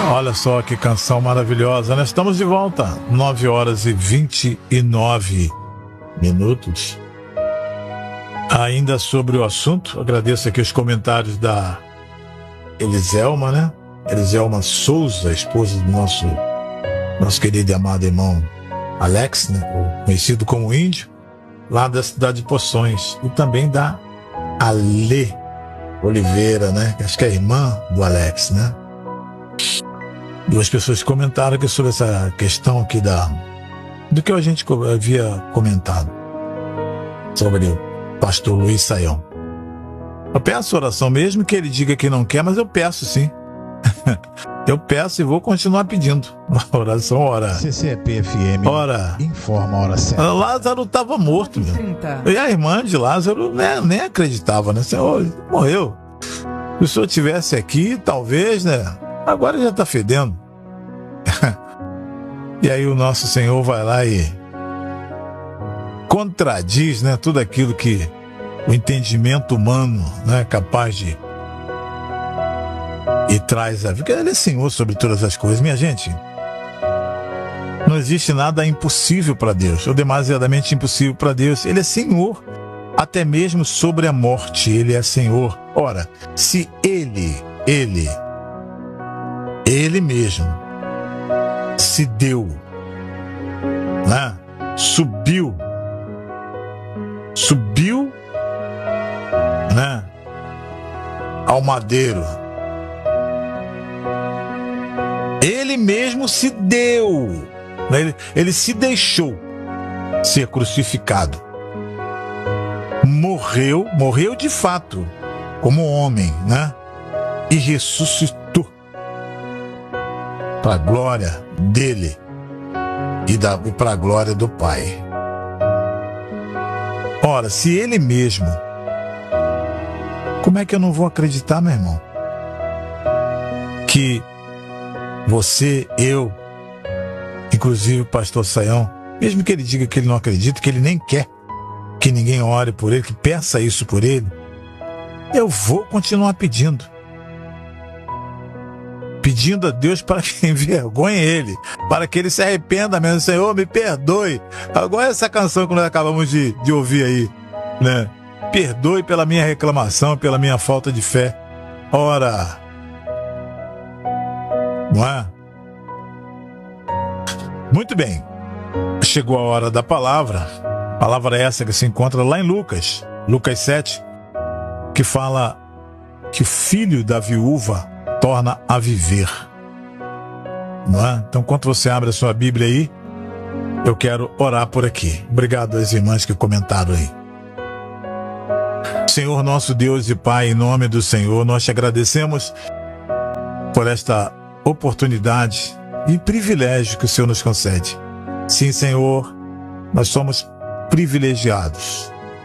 Olha só que canção maravilhosa. Nós estamos de volta, 9 horas e 29 minutos. Ainda sobre o assunto, agradeço aqui os comentários da Eliselma, né? Eliselma Souza, esposa do nosso querido e amado irmão Alex, né? Conhecido como Índio, lá da cidade de Poções. E também da Alê Oliveira, né? Acho que é a irmã do Alex, né? Duas pessoas comentaram aqui sobre essa questão aqui do que a gente havia comentado sobre o pastor Luiz Saião. Eu peço oração, mesmo que ele diga que não quer, mas eu peço sim. Eu peço e vou continuar pedindo. Oração, ora. CCEP-FM. Ora. Informa a hora certa. Lázaro estava morto. E a irmã de Lázaro nem acreditava, né? Senhor, morreu. Se o senhor estivesse aqui, talvez, né? Agora já está fedendo. E aí o nosso Senhor vai lá e contradiz, né, tudo aquilo que o entendimento humano, né, é capaz de e traz a vida. Porque Ele é Senhor sobre todas as coisas. Minha gente, não existe nada impossível para Deus, ou demasiadamente impossível para Deus. Ele é Senhor, até mesmo sobre a morte, Ele é Senhor. Ora, se Ele mesmo se deu, né? Subiu, né? Ao madeiro. Ele mesmo se deu, né? Ele se deixou ser crucificado. Morreu de fato, como homem, né? E ressuscitou para a glória dele e para a glória do Pai. Ora, se ele mesmo, como é que eu não vou acreditar, meu irmão? Que você, eu, inclusive o pastor Saião, mesmo que ele diga que ele não acredita, que ele nem quer que ninguém ore por ele, que peça isso por ele, eu vou continuar pedindo a Deus para que envergonhe ele, para que ele se arrependa mesmo. Senhor, me perdoe. Agora essa canção que nós acabamos de ouvir aí, né? Perdoe pela minha reclamação, pela minha falta de fé. Ora, não é? Muito bem, chegou a hora da palavra. Palavra essa que se encontra lá em Lucas 7, que fala que o filho da viúva torna a viver, não é? Então, enquanto você abre a sua Bíblia aí, eu quero orar por aqui. Obrigado às irmãs que comentaram aí. Senhor nosso Deus e Pai, em nome do Senhor, nós te agradecemos por esta oportunidade e privilégio que o Senhor nos concede. Sim, Senhor, nós somos privilegiados